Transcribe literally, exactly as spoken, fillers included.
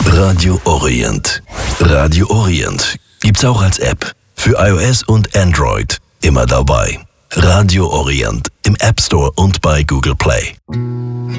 Radio Orient. Radio Orient gibt's auch als App. Für iOS und Android. Immer dabei. Radio Orient im App Store und bei Google Play.